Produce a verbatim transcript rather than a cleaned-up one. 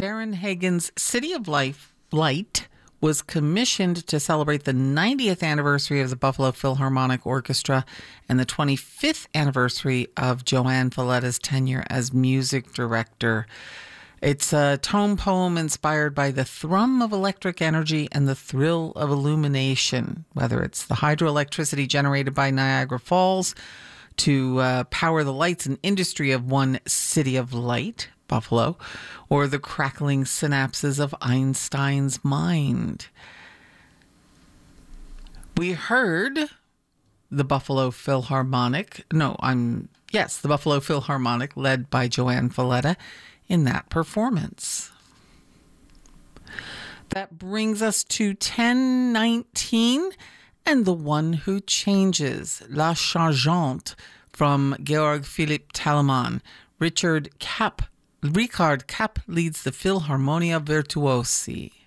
Baron Hagen's City of Life Light was commissioned to celebrate the ninetieth anniversary of the Buffalo Philharmonic Orchestra and the twenty-fifth anniversary of Joanne Valletta's tenure as music director. It's a tone poem inspired by the thrum of electric energy and the thrill of illumination, whether it's the hydroelectricity generated by Niagara Falls to uh, power the lights and industry of one city of light, Buffalo, or the crackling synapses of Einstein's mind. We heard the Buffalo Philharmonic, no, I'm, yes, the Buffalo Philharmonic led by Joanne Valletta in that performance. That brings us to ten nineteen and The One Who Changes, La Changeante from Georg Philipp Telemann. Richard Kapp, Richard Kapp leads the Philharmonia Virtuosi.